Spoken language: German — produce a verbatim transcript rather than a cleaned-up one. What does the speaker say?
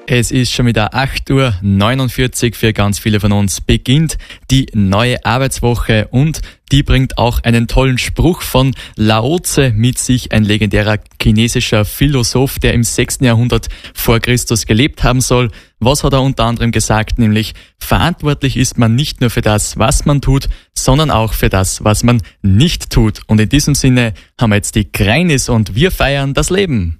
Es ist schon wieder acht Uhr neunundvierzig. Für ganz viele von uns beginnt die neue Arbeitswoche und die bringt auch einen tollen Spruch von Lao Tse mit sich, ein legendärer chinesischer Philosoph, der im sechsten Jahrhundert vor Christus gelebt haben soll. Was hat er unter anderem gesagt? Nämlich, verantwortlich ist man nicht nur für das, was man tut, sondern auch für das, was man nicht tut. Und in diesem Sinne haben wir jetzt die Kreinis und wir feiern das Leben.